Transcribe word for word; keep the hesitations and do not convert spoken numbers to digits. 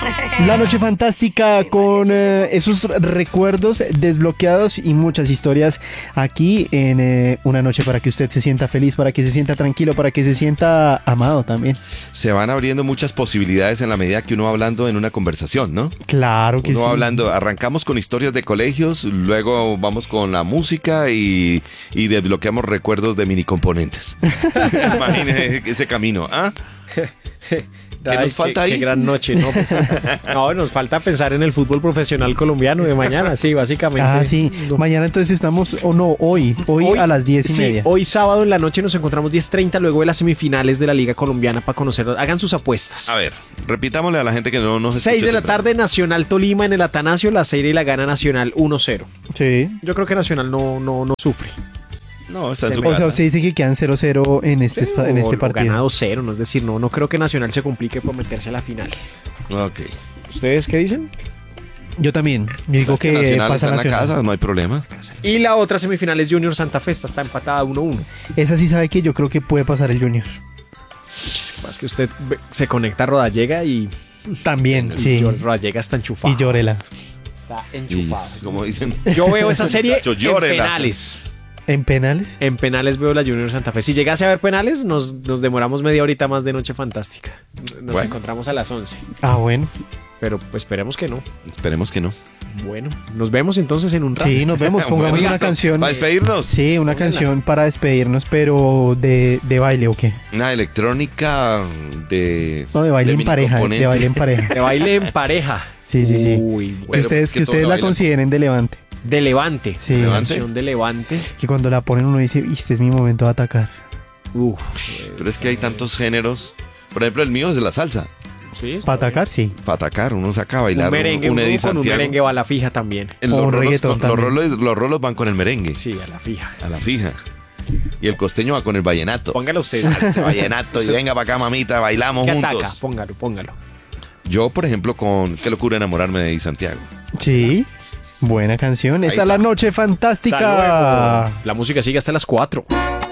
La noche fantástica con eh, esos recuerdos desbloqueados y muchas historias aquí en eh, una noche para que usted se sienta feliz, para que se sienta tranquilo, para que se sienta amado también. Se van abriendo muchas posibilidades en la medida que uno va hablando en una conversación, ¿no? Claro que uno sí. va hablando, arrancamos con historias de colegios, luego vamos con la música y, y desbloqueamos recuerdos de mini componentes. Imagínese ese camino, ¿ah? ¿Qué Ay, nos falta qué, ahí? Qué gran noche, ¿no? Pues, no, nos falta pensar en el fútbol profesional colombiano de mañana, sí, básicamente. Ah, sí. No. Mañana entonces estamos, o no, hoy, hoy, Hoy, a las diez y sí, media. hoy sábado en la noche nos encontramos diez treinta luego de las semifinales de la Liga Colombiana para conocer. Hagan sus apuestas. A ver, repitámosle a la gente que no nos seis escucha de la temprano. tarde, Nacional Tolima en el Atanasio, la serie la gana Nacional uno cero. Sí. Yo creo que Nacional no, no, no sufre. No, está en Se su me- O sea, casa. usted dice que quedan cero cero en este, espa- en este O- o partido. ganado cero, no es decir, no, no creo que Nacional se complique por meterse a la final. Ok. ¿Ustedes qué dicen? Yo también. Yo digo Es que que Nacional pasa está en la Nacional. casa, no hay problema. Y la otra semifinal es Junior Santa Fe, esta está empatada uno uno. Esa sí sabe que yo creo que puede pasar el Junior. Más que usted ve- se conecta a Rodallega y, También, y sí. yo- Rodallega está enchufado. Y llórela. Está Y, enchufado. como dicen, Yo veo esa serie Muchacho, en llórela. penales. ¿En penales? En penales veo la Junior Santa Fe. Si llegase a ver penales, nos, nos demoramos media horita más de Noche Fantástica. Nos Bueno. encontramos a las once. Ah, bueno. Pero pues esperemos que no. esperemos que no. Bueno, nos vemos entonces en un rato. Sí, nos vemos. Pongamos Bueno, una canción. ¿Para despedirnos? Sí, una Póngala. canción para despedirnos, pero de, de baile o qué. Una electrónica de... No, de baile en mini pareja. De componente. baile en pareja. De baile en pareja. Sí, sí, sí. Uy, Que bueno. Pero ustedes, es que que todos ustedes la bailan. consideren de levante. De Levante. Sí. Levante. Canción de Levante. Que cuando la ponen uno dice, este es mi momento de atacar. Uf. Pero es que hay tantos géneros. Por ejemplo, el mío es de la salsa. Sí, está Para atacar, sí. Para atacar, uno saca a bien. bailar Un merengue, un uno Eddie con un Santiago. merengue va a la fija también. En O los, un rolos, reggaetón no, los, también. rolos, los rolos van con el merengue, Sí, a la fija. a la fija. Y el costeño va con el vallenato. Póngalo usted. Salsa, vallenato, y venga para acá, mamita, bailamos ¿Qué juntos. ataca? Póngalo, póngalo. Yo, por ejemplo, con Qué locura enamorarme de Eddie Santiago. Sí. Buena canción. Ahí Esta es la está. noche Hasta fantástica. luego. La música sigue hasta las cuatro.